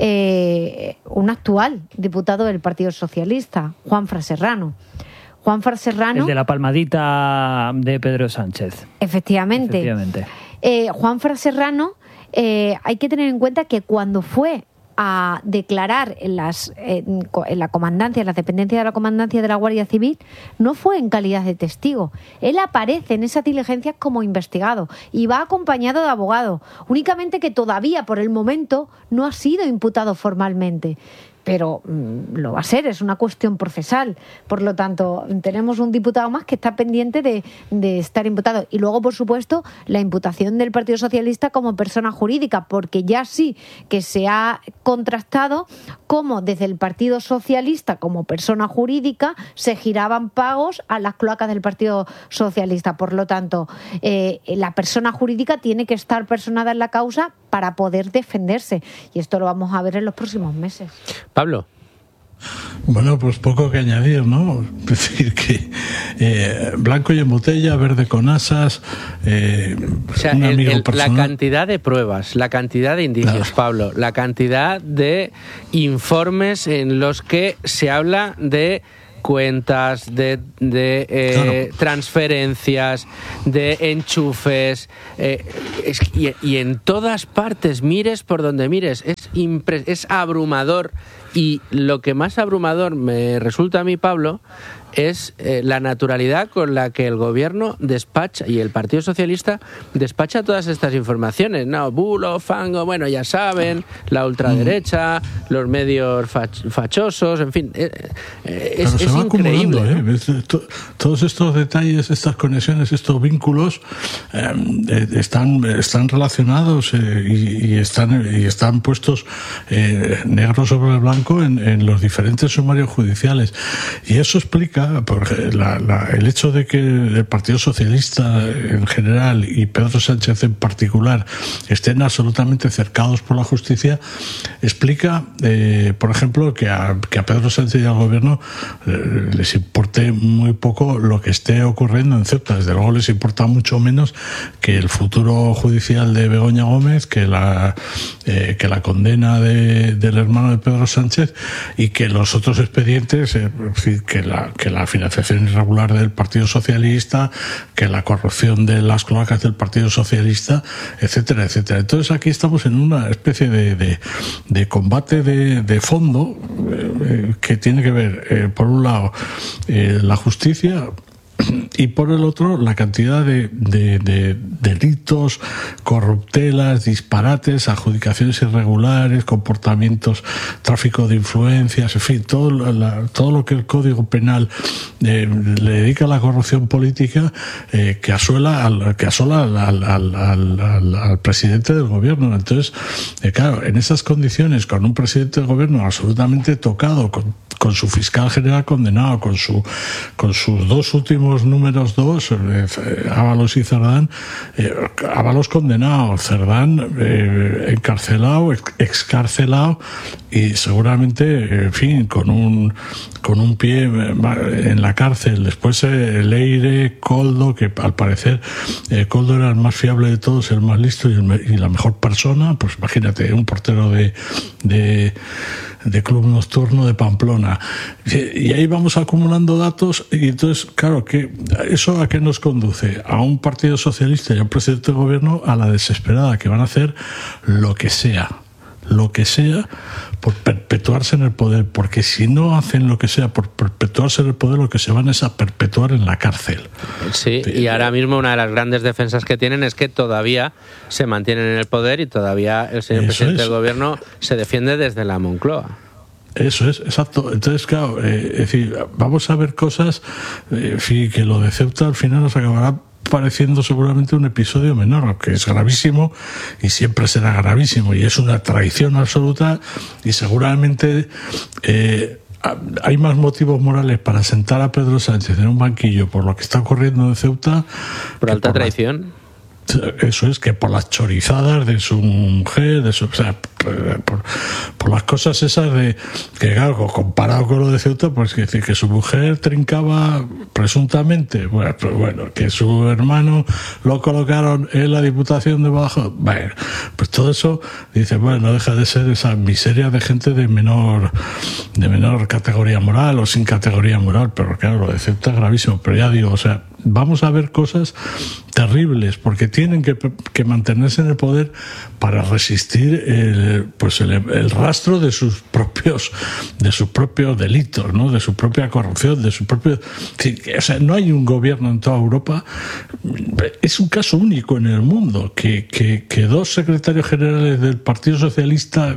eh, un actual diputado del Partido Socialista, Juanfran Serrano. Juanfran Serrano... El de la palmadita de Pedro Sánchez. Efectivamente. Efectivamente. Eh, Juanfran Serrano, eh, hay que tener en cuenta que cuando fue a declarar en, las, en, en la comandancia, en la dependencia de la comandancia de la Guardia Civil, no fue en calidad de testigo. Él aparece en esas diligencias como investigado y va acompañado de abogado, únicamente que todavía por el momento no ha sido imputado formalmente. pero mmm, lo va a ser, es una cuestión procesal. Por lo tanto, tenemos un diputado más que está pendiente de, de estar imputado. Y luego, por supuesto, la imputación del Partido Socialista como persona jurídica, porque ya sí que se ha contrastado cómo desde el Partido Socialista, como persona jurídica, se giraban pagos a las cloacas del Partido Socialista. Por lo tanto, eh, la persona jurídica tiene que estar personada en la causa para poder defenderse. Y esto lo vamos a ver en los próximos meses. Pablo. Bueno, pues poco que añadir, ¿no? Es decir, que eh, blanco y en botella, verde con asas, eh, o sea, un el, amigo el, personal. La cantidad de pruebas, la cantidad de indicios, claro. Pablo, la cantidad de informes en los que se habla de cuentas, de, de eh, claro. transferencias, de enchufes, eh, es, y, y en todas partes, mires por donde mires, es, impre- es abrumador. Y lo que más abrumador me resulta a mí, Pablo, es eh, la naturalidad con la que el gobierno despacha y el Partido Socialista despacha todas estas informaciones. No, bulo, fango, bueno, ya saben, la ultraderecha, mm. los medios fach- fachosos, en fin, eh, eh, es, se es va increíble. ¿eh? Todos estos detalles, estas conexiones, estos vínculos eh, están, están relacionados eh, y, y, están, y están puestos eh, negro sobre blanco en, en los diferentes sumarios judiciales. Y eso explica porque la, la, el hecho de que el Partido Socialista en general y Pedro Sánchez en particular estén absolutamente cercados por la justicia, explica, eh, por ejemplo, que a, que a Pedro Sánchez y al gobierno eh, les importe muy poco lo que esté ocurriendo en Ceuta. Desde luego les importa mucho menos que el futuro judicial de Begoña Gómez, que la, eh, que la condena de, del hermano de Pedro Sánchez y que los otros expedientes, eh, es decir, que la, que la financiación irregular del Partido Socialista, que la corrupción de las cloacas del Partido Socialista, etcétera, etcétera. Entonces aquí estamos en una especie de, de, de combate de, de fondo eh, que tiene que ver, eh, por un lado, eh, la justicia, y por el otro la cantidad de, de, de delitos, corruptelas, disparates, adjudicaciones irregulares, comportamientos, tráfico de influencias, en fin, todo, la, todo lo que el Código Penal eh, le dedica a la corrupción política eh, que asola al, que asola al, al, al, al, al presidente del gobierno. Entonces, eh, claro, en esas condiciones, con un presidente del gobierno absolutamente tocado, con, con su fiscal general condenado, con su con sus dos últimos números dos, eh, Ábalos y Cerdán, eh, Ábalos condenado, Cerdán eh, encarcelado, ex- excarcelado y seguramente, en fin, con un con un pie en la cárcel. Después eh, Leire, Koldo, que al parecer eh, Koldo era el más fiable de todos, el más listo y, el, y la mejor persona. Pues imagínate, un portero de de de club nocturno de Pamplona. Y ahí vamos acumulando datos y entonces, claro, que ¿eso a qué nos conduce? A un Partido Socialista y a un presidente del gobierno a la desesperada, que van a hacer lo que sea, lo que sea por perpetuarse en el poder, porque si no hacen lo que sea por perpetuarse en el poder, lo que se van es a perpetuar en la cárcel. Sí, y ahora mismo una de las grandes defensas que tienen es que todavía se mantienen en el poder y todavía el señor Eso presidente es. del gobierno se defiende desde la Moncloa. Eso es, exacto. Entonces, claro, eh, es decir, vamos a ver cosas, eh, en fin, que lo de Ceuta al final nos acabará pareciendo seguramente un episodio menor, que es gravísimo y siempre será gravísimo y es una traición absoluta y seguramente eh, hay más motivos morales para sentar a Pedro Sánchez en un banquillo por lo que está ocurriendo en Ceuta. ¿Por alta por traición? La, eso es, que por las chorizadas de su mujer, de su, o sea, por, por las cosas esas de que, claro, comparado con lo de Ceuta, pues es decir, que su mujer trincaba presuntamente, bueno, pues bueno, que su hermano lo colocaron en la Diputación de Badajoz, bueno, pues todo eso, dice, bueno, no deja de ser esa miseria de gente de menor de menor categoría moral o sin categoría moral, pero claro, lo de Ceuta es gravísimo, pero ya digo, o sea, vamos a ver cosas terribles, porque tienen que, que mantenerse en el poder para resistir el el, pues el, el rastro de sus propios de sus propios delitos, ¿no? De su propia corrupción, de su propio, o sea, no hay un gobierno en toda Europa, es un caso único en el mundo que, que, que dos secretarios generales del Partido Socialista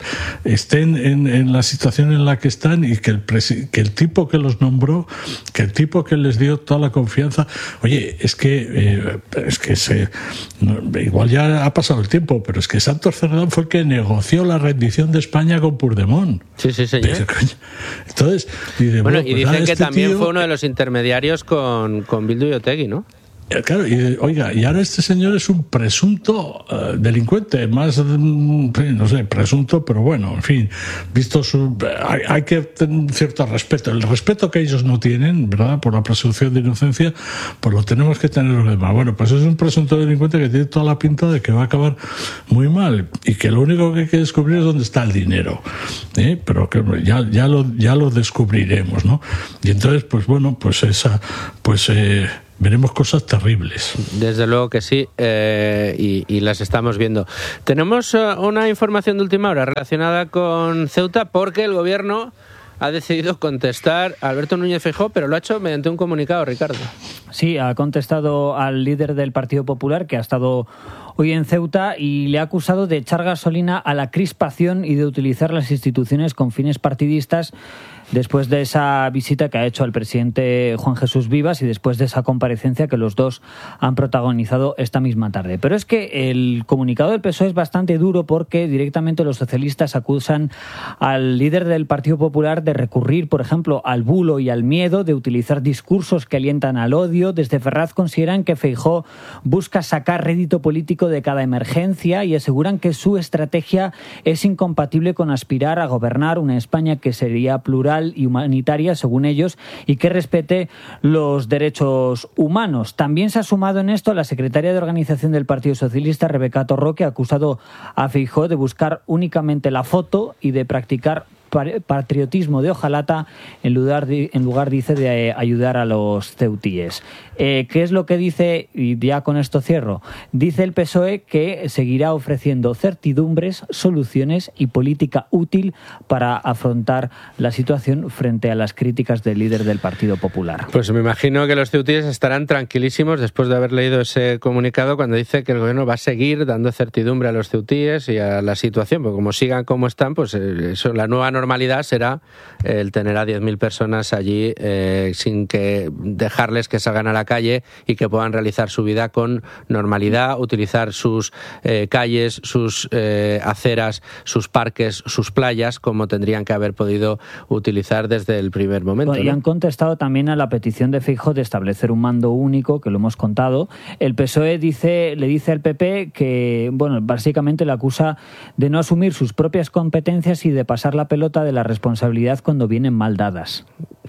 estén en, en la situación en la que están y que el presi- que el tipo que los nombró, que el tipo que les dio toda la confianza, oye, es que eh, es que se no, igual ya ha pasado el tiempo, pero es que Santos Cerdán fue el que negoció la rendición de España con Puigdemont. Sí, sí, señor. Entonces, dice, bueno, bueno, y pues dicen que este también tío... fue uno de los intermediarios con, con Bildu y Otegi, ¿no? Claro, y oiga, y ahora este señor es un presunto uh, delincuente, más, um, no sé, presunto, pero bueno, en fin, visto su... Hay, hay que tener cierto respeto. El respeto que ellos no tienen, ¿verdad?, por la presunción de inocencia, pues lo tenemos que tener los demás. Bueno, pues es un presunto delincuente que tiene toda la pinta de que va a acabar muy mal y que lo único que hay que descubrir es dónde está el dinero, ¿eh? Pero que ya, ya, lo, ya lo descubriremos, ¿no? Y entonces, pues bueno, pues esa... pues eh, veremos cosas terribles. Desde luego que sí, eh, y, y las estamos viendo. Tenemos uh, una información de última hora relacionada con Ceuta, porque el gobierno ha decidido contestar a Alberto Núñez Feijóo, pero lo ha hecho mediante un comunicado, Ricardo. Sí, ha contestado al líder del Partido Popular, que ha estado hoy en Ceuta, y le ha acusado de echar gasolina a la crispación y de utilizar las instituciones con fines partidistas, después de esa visita que ha hecho al presidente Juan Jesús Vivas y después de esa comparecencia que los dos han protagonizado esta misma tarde. Pero es que el comunicado del P S O E es bastante duro, porque directamente los socialistas acusan al líder del Partido Popular de recurrir, por ejemplo, al bulo y al miedo, de utilizar discursos que alientan al odio. Desde Ferraz consideran que Feijóo busca sacar rédito político de cada emergencia y aseguran que su estrategia es incompatible con aspirar a gobernar una España que sería plural y humanitaria, según ellos, y que respete los derechos humanos. También se ha sumado en esto la secretaria de Organización del Partido Socialista, Rebeca Torró, que ha acusado a Feijóo de buscar únicamente la foto y de practicar patriotismo de hojalata en lugar, de, en lugar dice, de eh, ayudar a los ceutíes. Eh, ¿Qué es lo que dice? Y ya con esto cierro. Dice el P S O E que seguirá ofreciendo certidumbres, soluciones y política útil para afrontar la situación frente a las críticas del líder del Partido Popular. Pues me imagino que los ceutíes estarán tranquilísimos después de haber leído ese comunicado, cuando dice que el gobierno va a seguir dando certidumbre a los ceutíes y a la situación, porque como sigan como están, pues eso, la nueva normalidad normalidad será el tener a diez mil personas allí eh, sin que dejarles que salgan a la calle y que puedan realizar su vida con normalidad, utilizar sus eh, calles, sus eh, aceras, sus parques, sus playas, como tendrían que haber podido utilizar desde el primer momento. Bueno, y ¿no? han contestado también a la petición de Feijóo de establecer un mando único, que lo hemos contado. El P S O E dice, le dice al P P que, bueno, básicamente le acusa de no asumir sus propias competencias y de pasar la pelota de la responsabilidad cuando vienen mal dadas.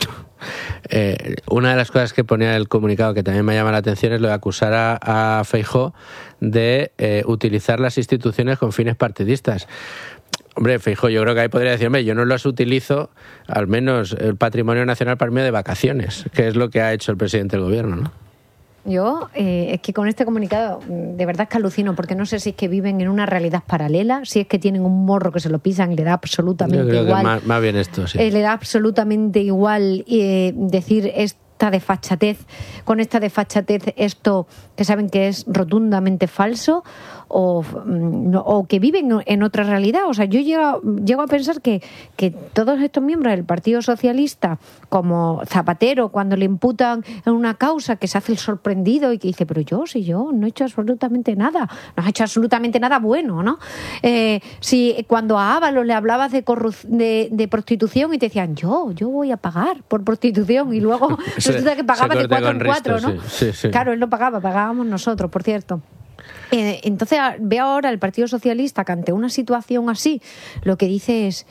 Eh, una de las cosas que ponía el comunicado que también me llama la atención es lo de acusar a, a Feijóo de eh, utilizar las instituciones con fines partidistas. Hombre, Feijóo, yo creo que ahí podría decirme, yo no los utilizo, al menos el patrimonio nacional, para mí de vacaciones, que es lo que ha hecho el presidente del gobierno, ¿no? Yo, eh, es que con este comunicado, de verdad es que alucino, porque no sé si es que viven en una realidad paralela, si es que tienen un morro que se lo pisan y le da absolutamente Yo creo igual. Que más, más bien esto, sí. Eh, le da absolutamente igual eh, decir esta desfachatez, con esta desfachatez esto que saben que es rotundamente falso, o, no, o que viven en otra realidad. O sea, yo llego, llego a pensar que, que todos estos miembros del Partido Socialista, como Zapatero, cuando le imputan en una causa, que se hace el sorprendido y que dice, pero yo, si yo no he hecho absolutamente nada, no he hecho absolutamente nada bueno, ¿no? Eh, si cuando a Ábalos le hablabas de, corru- de, de prostitución y te decían, yo, yo voy a pagar por prostitución, y luego resulta que pagaba de cuatro en cuatro, ¿no? Sí, sí, sí. Claro, él no pagaba, pagábamos nosotros, por cierto. Eh, entonces veo ahora al Partido Socialista que ante una situación así lo que dice es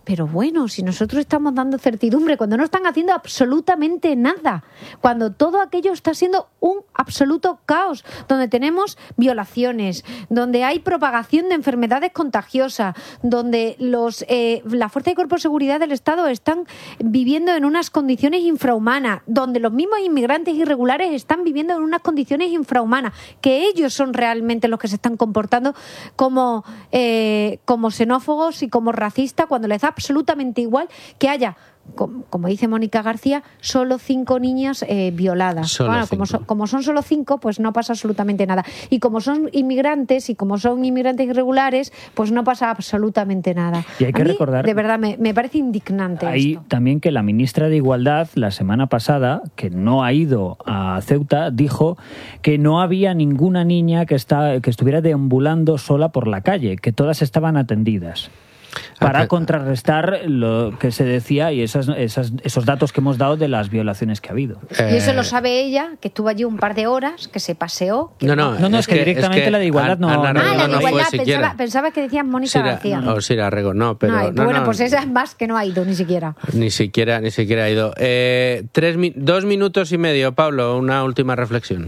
Pero bueno, si nosotros estamos dando certidumbre, cuando no están haciendo absolutamente nada, cuando todo aquello está siendo un absoluto caos, donde tenemos violaciones, donde hay propagación de enfermedades contagiosas, donde los eh, la Fuerza de Cuerpo de Seguridad del Estado están viviendo en unas condiciones infrahumanas, donde los mismos inmigrantes irregulares están viviendo en unas condiciones infrahumanas, que ellos son realmente los que se están comportando como, eh, como xenófobos y como racistas, cuando les da absolutamente igual que haya, como dice Mónica García, solo cinco niñas eh, violadas. Solo bueno, cinco. Como, so, como son solo cinco, pues no pasa absolutamente nada. Y como son inmigrantes y como son inmigrantes irregulares, pues no pasa absolutamente nada. Y hay que A mí, recordar, de verdad, me, me parece indignante ahí esto. también que la ministra de Igualdad, la semana pasada, que no ha ido a Ceuta, dijo que no había ninguna niña que, está, que estuviera deambulando sola por la calle, que todas estaban atendidas. Para Okay. contrarrestar lo que se decía y esas, esas, esos datos que hemos dado de las violaciones que ha habido. Y eso lo sabe ella, que estuvo allí un par de horas, que se paseó. Que No, no, no, no, es que, que directamente es que la de igualdad no... Ana Ah, Rego la de no fue igualdad, siquiera. pensaba, pensaba que decías Mónica Sira, García. o Sira Rego, no, pero... No, hay- no, bueno, no, pues esa es más que no ha ido ni siquiera. Ni siquiera, ni siquiera ha ido. Eh, tres, mi- dos minutos y medio, Pablo, una última reflexión.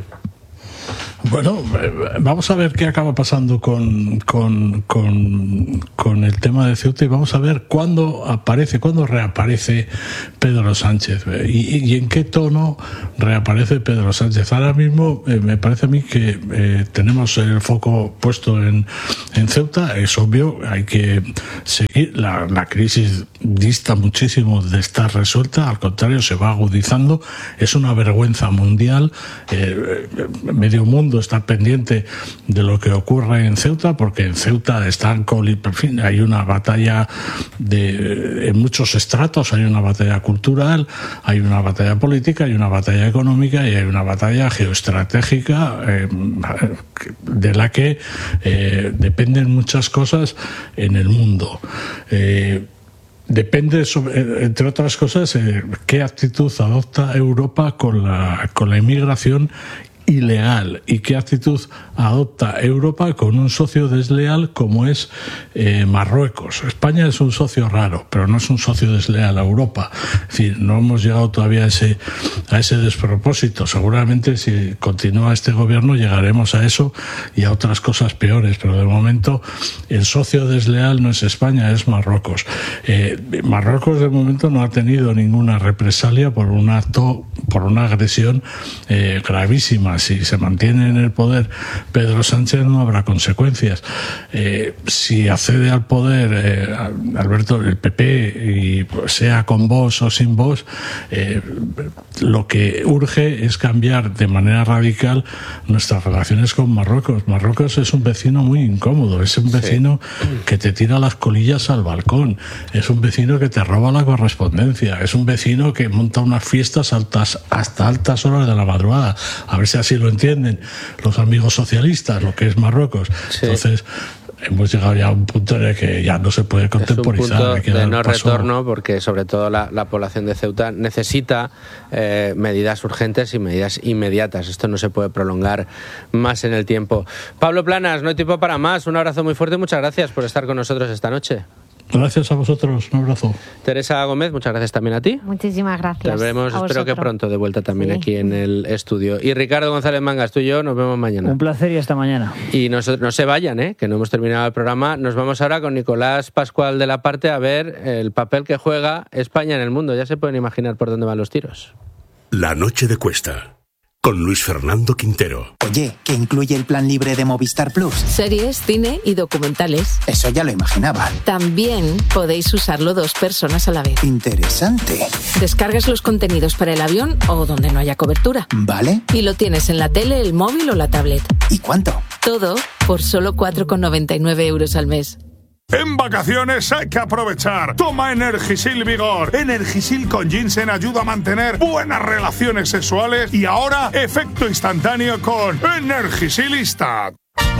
Bueno, eh, vamos a ver qué acaba pasando con, con, con, con el tema de Ceuta y vamos a ver cuándo aparece, cuándo reaparece Pedro Sánchez y, y en qué tono reaparece Pedro Sánchez. Ahora mismo eh, me parece a mí que eh, tenemos el foco puesto en, en Ceuta, es obvio, hay que seguir. La, la crisis dista muchísimo de estar resuelta, al contrario, se va agudizando, es una vergüenza mundial, eh, medio mundo está pendiente de lo que ocurre en Ceuta, porque en Ceuta están con, en fin, hay una batalla de, en muchos estratos, hay una batalla cultural, hay una batalla política, hay una batalla económica y hay una batalla geoestratégica eh, de la que eh, dependen muchas cosas en el mundo. Eh, Depende, sobre, entre otras cosas, eh, qué actitud adopta Europa con la, con la inmigración ilegal y qué actitud adopta Europa con un socio desleal como es eh, Marruecos. España es un socio raro, pero no es un socio desleal a Europa. Es decir, no hemos llegado todavía a ese, a ese despropósito. Seguramente si continúa este gobierno llegaremos a eso y a otras cosas peores, pero de momento el socio desleal no es España, es Marruecos. Eh, Marruecos de momento no ha tenido ninguna represalia por un acto, por una agresión eh, gravísima. Si se mantiene en el poder Pedro Sánchez no habrá consecuencias. Eh, si accede al poder eh, Alberto, el P P, y pues, sea con Vox o sin Vox, eh, lo que urge es cambiar de manera radical nuestras relaciones con Marruecos. Marruecos es un vecino muy incómodo, es un vecino sí. que te tira las colillas al balcón, es un vecino que te roba la correspondencia, es un vecino que monta unas fiestas altas, hasta altas horas de la madrugada. A ver si así lo entienden los amigos socialistas, lo que es Marruecos. Sí. Entonces, hemos llegado ya a un punto en el que ya no se puede contemporizar. Es un punto que de no paso. retorno, porque sobre todo la, la población de Ceuta necesita eh, medidas urgentes y medidas inmediatas. Esto no se puede prolongar más en el tiempo. Pablo Planas, no hay tiempo para más. Un abrazo muy fuerte y muchas gracias por estar con nosotros esta noche. Gracias a vosotros, un abrazo. Teresa Gómez, muchas gracias también a ti. Muchísimas gracias. Te veremos, a espero vosotros. que pronto de vuelta también sí. aquí en el estudio. Y Ricardo González Mangas, tú y yo nos vemos mañana. Un placer y hasta mañana. Y no, no se vayan, ¿eh? que no hemos terminado el programa. Nos vamos ahora con Nicolás Pascual de la Parte a ver el papel que juega España en el mundo. Ya se pueden imaginar por dónde van los tiros. La noche de Cuesta. Con Luis Fernando Quintero. Oye, ¿qué incluye el plan libre de Movistar Plus? Series, cine y documentales. Eso ya lo imaginaba. También podéis usarlo dos personas a la vez. Interesante. Descargas los contenidos para el avión o donde no haya cobertura. Vale. Y lo tienes en la tele, el móvil o la tablet. ¿Y cuánto? Todo por solo cuatro con noventa y nueve euros al mes. En vacaciones hay que aprovechar. Toma Energisil Vigor. Energisil con ginseng ayuda a mantener buenas relaciones sexuales y ahora efecto instantáneo con Energisil Instant.